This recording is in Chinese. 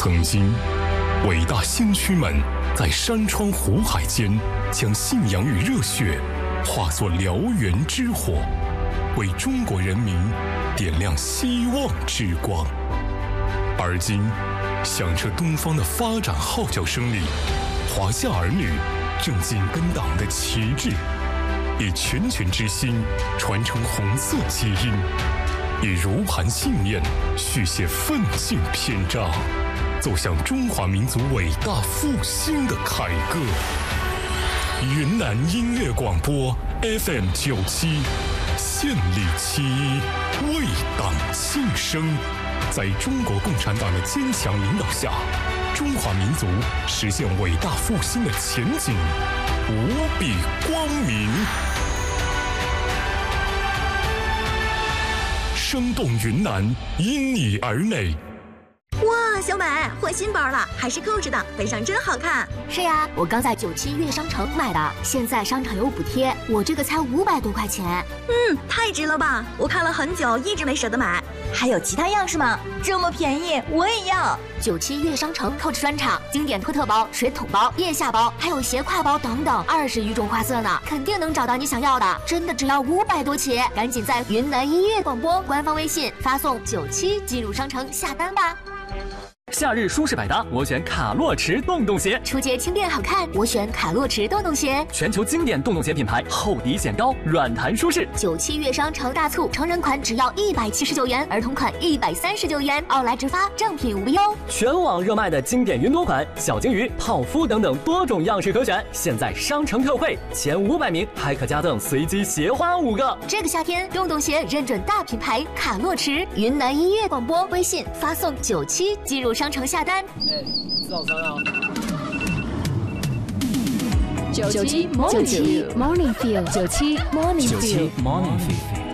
曾经，伟大先驱们在山川湖海间，将信仰与热血化作燎原之火，为中国人民点亮希望之光。而今，响彻东方的发展号角声里，华夏儿女正紧跟党的旗帜，以拳拳之心传承红色基因，以如磐信念续写奋进篇章，走向中华民族伟大复兴的凯歌。云南音乐广播 FM97，献礼71，为党庆生。在中国共产党的坚强领导下，中华民族实现伟大复兴的前景无比光明。生动云南，因你而美。 哇，小美换新包了，还是Coach的，背上真好看。 是呀，我刚在97悦商城买的，现在商场有补贴，我这个才500多块钱。 太值了吧！我看了很久，一直没舍得买。还有其他样式吗？这么便宜，我也要。 97悦商城Coach专场，经典托特包、水桶包、腋下包，还有斜挎包等等，20余种花色呢，肯定能找到你想要的。真的只要500多起，赶紧在云南音乐广播官方微信发送97进入商城下单吧。 夏日舒适百搭，我选卡洛驰洞洞鞋； 出街轻便好看，我选卡洛驰洞洞鞋。 全球经典洞洞鞋品牌，厚底显高，软弹舒适。 97悦商城大促，成人款只要179元，儿童款139元，奥莱直发，正品无忧。 全网热卖的经典云朵款、小金鱼、泡芙等等多种样式可选，现在商城特惠，前500名还可加赠随机鞋花5个。 这个夏天，洞洞鞋认准大品牌卡洛驰。云南音乐广播微信发送97进入商城下单。 早餐啊 ！97 Morning Feel，97 Morning Feel。